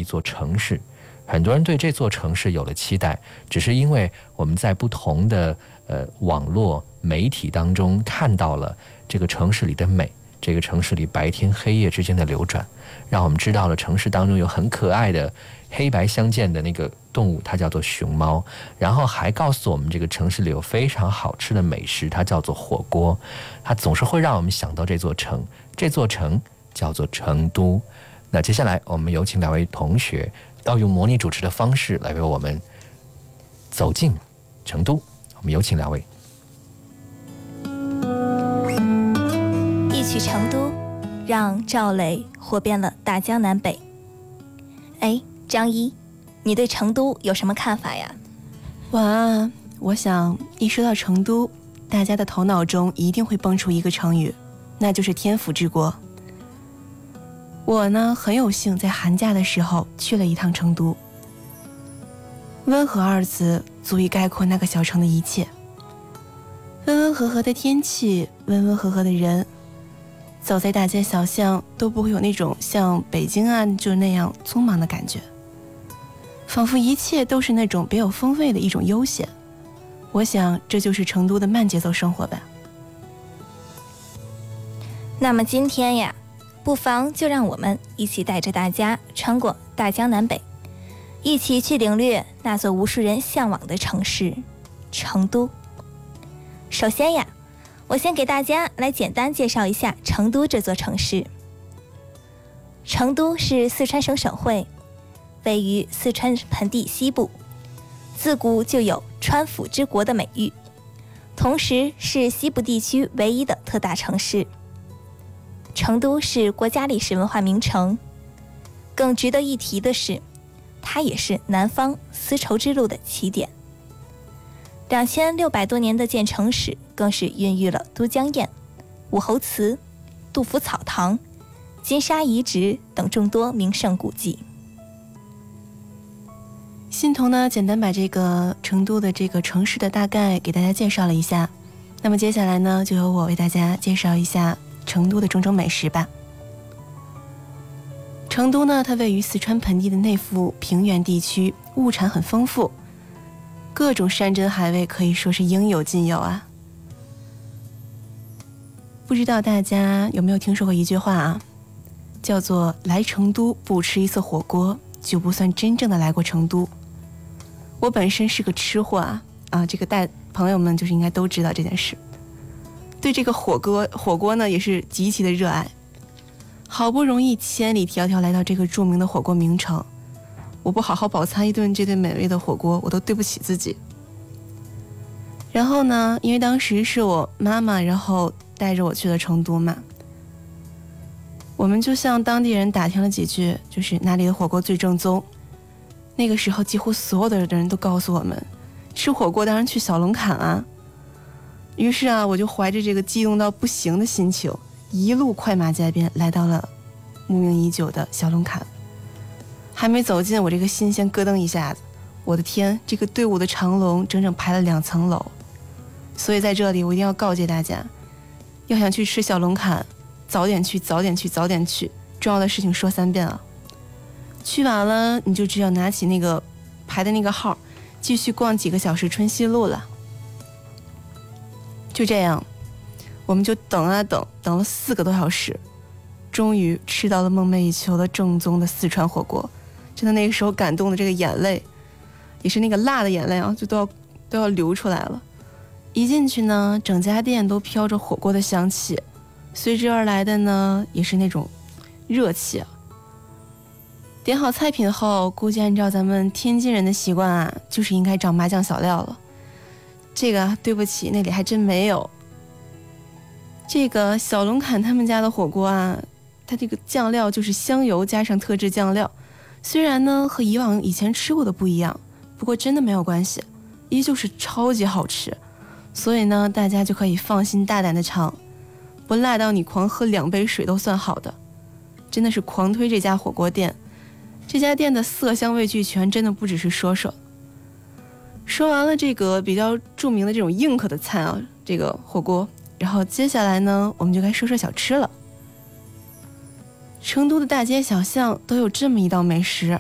一座城市。很多人对这座城市有了期待，只是因为我们在不同的网络媒体当中看到了这个城市里的美，这个城市里白天黑夜之间的流转，让我们知道了城市当中有很可爱的黑白相间的那个动物，它叫做熊猫，然后还告诉我们这个城市里有非常好吃的美食，它叫做火锅，它总是会让我们想到这座城，这座城叫做成都。那接下来我们有请两位同学要用模拟主持的方式来为我们走进成都，我们有请两位。 一曲成都，让赵磊火遍了大江南北。哎，张一，你对成都有什么看法呀？ 我想一说到成都，大家的头脑中一定会蹦出一个成语，那就是天府之国。我呢，很有幸在寒假的时候去了一趟成都。温和二字足以概括那个小城的一切。温温和和的天气，温温和和的人，走在大街小巷都不会有那种像北京啊就那样匆忙的感觉，仿佛一切都是那种别有风味的一种悠闲。我想这就是成都的慢节奏生活吧。 那么今天呀，不妨就让我们一起带着大家穿过大江南北，一起去领略那座无数人向往的城市成都。首先呀，我先给大家来简单介绍一下成都这座城市。成都是四川省省会，位于四川盆地西部，自古就有川府之国的美誉，同时是西部地区唯一的特大城市。成都是国家历史文化名城，更值得一提的是，它也是南方丝绸之路的起点。2600多年的建城史更是孕育了都江堰、武侯祠、杜甫草堂、金沙遗址等众多名胜古迹。 欣桐呢，简单把这个成都的这个城市的大概给大家介绍了一下，那么接下来呢，就由我为大家介绍一下成都的种种美食吧。成都呢，它位于四川盆地的内腹平原地区，物产很丰富，各种山珍海味可以说是应有尽有啊。不知道大家有没有听说过一句话啊，叫做来成都不吃一次火锅就不算真正的来过成都。我本身是个吃货啊，这个大朋友们就是应该都知道这件事，对这个火锅呢也是极其的热爱。好不容易千里迢迢来到这个著名的火锅名城，我不好好饱餐一顿这顿美味的火锅，我都对不起自己。然后呢，因为当时是我妈妈然后带着我去了成都嘛，我们就向当地人打听了几句，就是哪里的火锅最正宗。那个时候几乎所有的人都告诉我们，吃火锅当然去小龙坎啊。于是啊，我就怀着这个激动到不行的心情，一路快马加鞭来到了慕名已久的小龙坎。还没走近，我这个心先咯噔一下子，我的天，这个队伍的长龙整整排了2层楼。所以在这里我一定要告诫大家，要想去吃小龙坎，早点去，早点去，早点去，重要的事情说3遍啊。去晚了你就只有拿起那个排的那个号，继续逛几个小时春熙路了。就这样，我们就等啊等了4个多小时，终于吃到了梦寐以求的正宗的四川火锅。真的那个时候感动的这个眼泪，也是那个辣的眼泪啊，就都要流出来了。一进去呢，整家店都飘着火锅的香气，随之而来的呢也是那种热气啊。点好菜品后，估计按照咱们天津人的习惯啊，就是应该找麻酱小料了。这个对不起，那里还真没有。这个小龙坎他们家的火锅啊，它这个酱料就是香油加上特制酱料，虽然呢和以往以前吃过的不一样，不过真的没有关系，依旧是超级好吃。所以呢，大家就可以放心大胆的尝，不辣到你狂喝2杯水都算好的。真的是狂推这家火锅店，这家店的色香味俱全，真的不只是说说。说完了这个比较著名的这种硬核的菜啊，这个火锅，然后接下来呢，我们就该说说小吃了。成都的大街小巷都有这么一道美食，